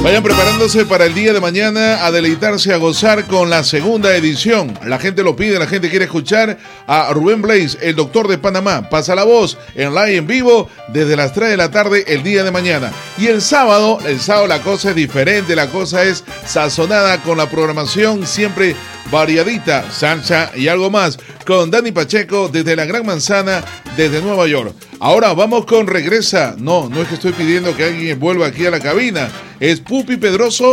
Vayan preparándose para el día de mañana a deleitarse, a gozar con la segunda edición. La gente lo pide, la gente quiere escuchar a Rubén Blades, el doctor de Panamá. Pasa la voz en live, en vivo, desde las 3 de la tarde el día de mañana. Y el sábado la cosa es diferente, la cosa es sazonada con la programación siempre variadita, salsa y algo más, con Dani Pacheco desde la Gran Manzana, desde Nueva York. Ahora vamos con Regresa. No es que estoy pidiendo que alguien vuelva aquí a la cabina. Es Pupi Pedroso